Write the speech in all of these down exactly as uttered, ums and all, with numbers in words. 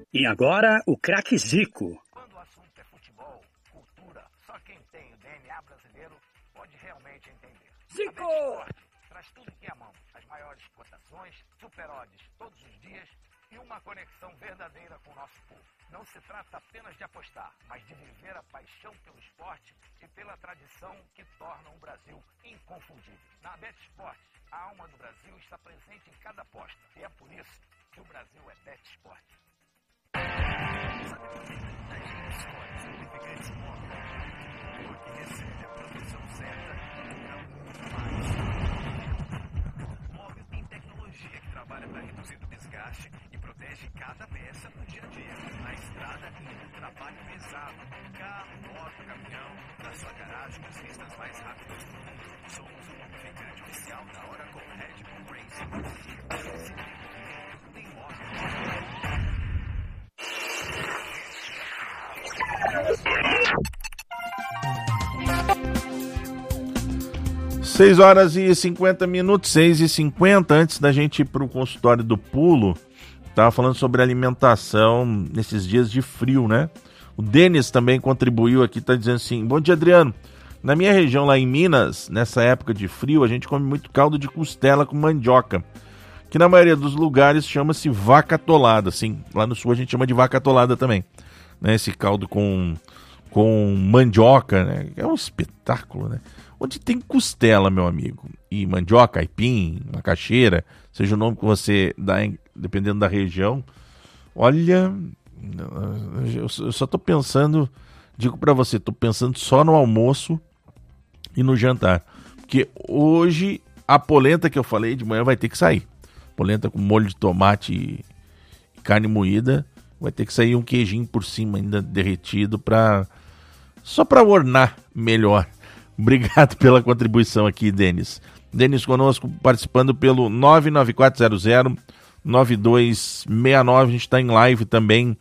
E agora, o craque Zico. Quando o assunto é futebol, cultura, só quem tem o D N A brasileiro pode realmente entender. Zico! Traz tudo que amamos, as maiores cotações, super odds todos os dias e uma conexão verdadeira com o nosso povo. Não se trata apenas de apostar, mas de viver a paixão pelo esporte e pela tradição que torna o Brasil inconfundível. Na BetSport, a alma do Brasil está presente em cada aposta e é por isso que o Brasil é BetSport. Sabe por que a BetSport significa esporte? Porque recebe a proteção certa e não mais. Móvel tem tecnologia que trabalha para reduzir o desgaste e protege cada peça no dia a dia. Na estrada e no trabalho pesado. Carro, moto, caminhão, na sua garagem, as pistas mais rápidas do mundo. Somos o lubrificante oficial da Oracle Red Bull Racing. Esse tem móvel. seis horas e cinquenta minutos, seis e cinquenta, antes da gente ir para o consultório do pulo, estava falando sobre alimentação nesses dias de frio, né? O Denis também contribuiu aqui, está dizendo assim: bom dia, Adriano. Na minha região lá em Minas, nessa época de frio, a gente come muito caldo de costela com mandioca, que na maioria dos lugares chama-se vaca atolada, assim. Lá no sul a gente chama de vaca atolada também, né? Esse caldo com, com mandioca, né? É um espetáculo, né? Onde tem costela, meu amigo, e mandioca, aipim, macaxeira, seja o nome que você dá, dependendo da região. Olha, eu só tô pensando, digo pra você, tô pensando só no almoço e no jantar. Porque hoje a polenta que eu falei de manhã vai ter que sair. Polenta com molho de tomate e carne moída, vai ter que sair um queijinho por cima ainda derretido, pra, só para ornar melhor. Obrigado pela contribuição aqui, Denis. Denis conosco, participando pelo nove nove quatro zero zero nove dois seis nove. A gente está em live também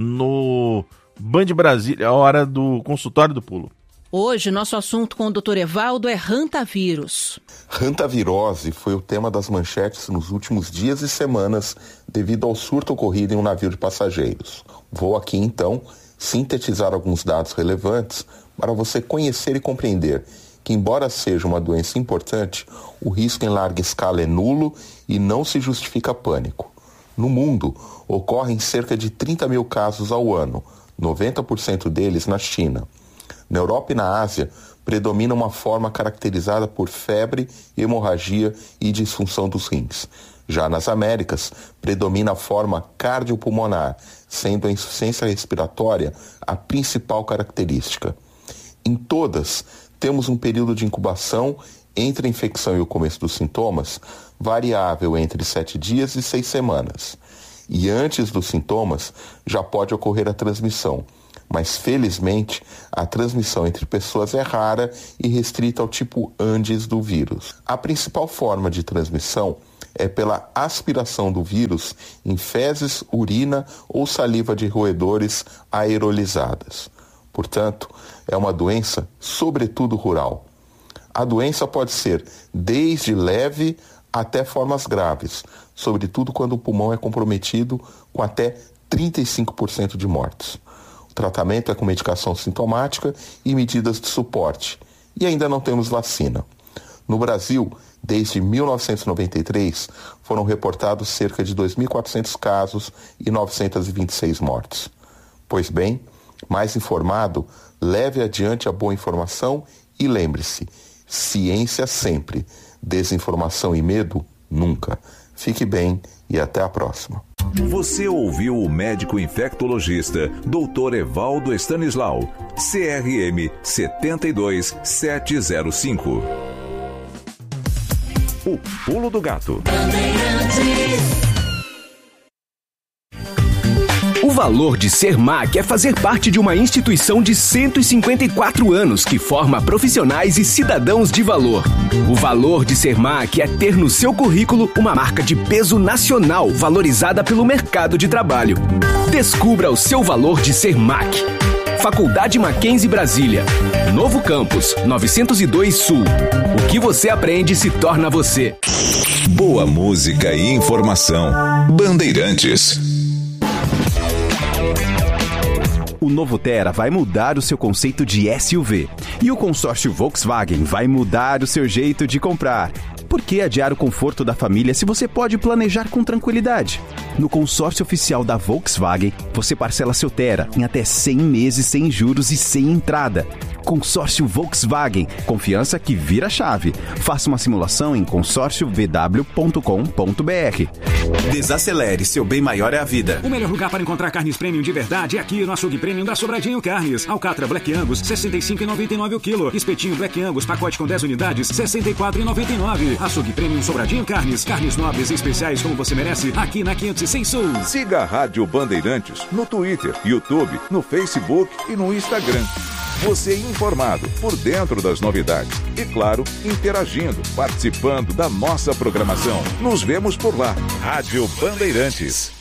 no Band Brasília, a hora do consultório do pulo. Hoje, nosso assunto com o doutor Evaldo é hantavírus. Hantavirose foi o tema das manchetes nos últimos dias e semanas devido ao surto ocorrido em um navio de passageiros. Vou aqui, então, sintetizar alguns dados relevantes para você conhecer e compreender que, embora seja uma doença importante, o risco em larga escala é nulo e não se justifica pânico. No mundo, ocorrem cerca de trinta mil casos ao ano, noventa por cento deles na China. Na Europa e na Ásia, predomina uma forma caracterizada por febre, hemorragia e disfunção dos rins. Já nas Américas, predomina a forma cardiopulmonar, sendo a insuficiência respiratória a principal característica. Em todas, temos um período de incubação entre a infecção e o começo dos sintomas, variável entre sete dias e seis semanas. E antes dos sintomas, já pode ocorrer a transmissão. Mas, felizmente, a transmissão entre pessoas é rara e restrita ao tipo Andes do vírus. A principal forma de transmissão é pela aspiração do vírus em fezes, urina ou saliva de roedores aerolizadas. Portanto, é uma doença, sobretudo rural. A doença pode ser desde leve até formas graves, sobretudo quando o pulmão é comprometido, com até trinta e cinco por cento de mortes. O tratamento é com medicação sintomática e medidas de suporte, e ainda não temos vacina. No Brasil, desde mil novecentos e noventa e três, foram reportados cerca de dois mil e quatrocentos casos e novecentas e vinte e seis mortes. Pois bem, mais informado, leve adiante a boa informação e lembre-se, ciência sempre, desinformação e medo nunca. Fique bem e até a próxima. Você ouviu o médico infectologista doutor Evaldo Stanislau, C R M sete dois sete zero cinco. O Pulo do Gato. O valor de ser M A C é fazer parte de uma instituição de cento e cinquenta e quatro anos que forma profissionais e cidadãos de valor. O valor de ser M A C é ter no seu currículo uma marca de peso nacional valorizada pelo mercado de trabalho. Descubra o seu valor de ser M A C. Faculdade Mackenzie Brasília. Novo Campus, novecentos e dois Sul. O que você aprende se torna você. Boa música e informação. Bandeirantes. novo Tera vai mudar o seu conceito de S U V. E o consórcio Volkswagen vai mudar o seu jeito de comprar. Por que adiar o conforto da família se você pode planejar com tranquilidade? No consórcio oficial da Volkswagen, você parcela seu Tera em até cem meses sem juros e sem entrada. Consórcio Volkswagen, confiança que vira chave. Faça uma simulação em consórcio v w ponto com ponto b r. Desacelere, seu bem maior é a vida. O melhor lugar para encontrar carnes premium de verdade é aqui no açougue premium da Sobradinho Carnes. Alcatra Black Angus, sessenta e cinco reais e noventa e nove centavos o quilo. Espetinho Black Angus, pacote com dez unidades, sessenta e quatro reais e noventa e nove centavos. Açougue Premium Sobradinho Carnes. Carnes nobres e especiais como você merece, aqui na quinhentos e seis Sul. Siga a Rádio Bandeirantes no Twitter, YouTube, no Facebook e no Instagram. Você informado, por dentro das novidades e, claro, interagindo, participando da nossa programação. Nos vemos por lá. Rádio Bandeirantes.